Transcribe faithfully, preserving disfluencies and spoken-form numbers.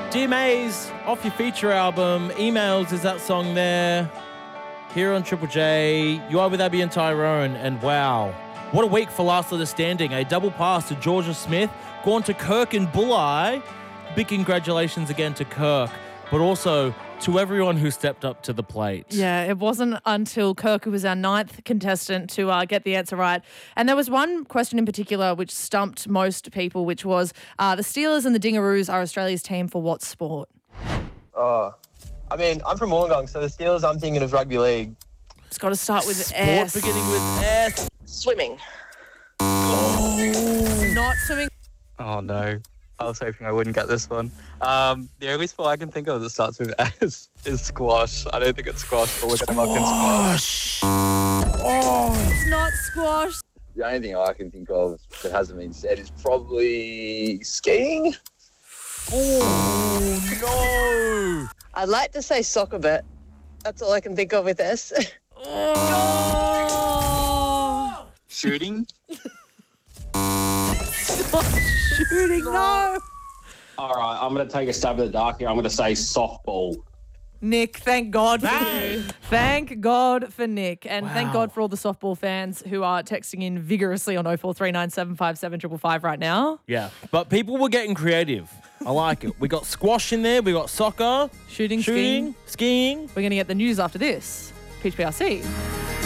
Dear Maze, off your feature album, Emails is that song there. Here on Triple J, you are with Abby and Tyrone, and wow, what a week for Last Letter Standing. A double pass to Georgia Smith, gone to Kirk and Bulli. Big congratulations again to Kirk, but also to everyone who stepped up to the plate. Yeah, it wasn't until Kirk, who was our ninth contestant, to uh, get the answer right. And there was one question in particular which stumped most people, which was uh, the Steelers and the Dingaroos are Australia's team for what sport? Oh, I mean, I'm from Wollongong, so the Steelers, I'm thinking of rugby league. It's got to start with Sport S. beginning with S. Swimming. Oh, not swimming. Oh, no. I was hoping I wouldn't get this one. Um, the only sport I can think of that starts with S is squash. I don't think it's squash, but we're going to mark in squash. Oh, it's not squash. The only thing I can think of that hasn't been said is probably skiing. Oh, no. I'd like to say soccer, but that's all I can think of with this. Oh. Shooting? Shooting, no. All right, I'm going to take a stab at the dark here. I'm going to say softball. Nick, thank God for you. Thank God for Nick. And Wow. thank God for all the softball fans who are texting in vigorously on oh four three nine seven five seven five five right now. Yeah, but people were getting creative. I like it. We got squash in there. We got soccer. Shooting, Shooting, skiing. skiing. We're going to get the news after this. Peach P R C.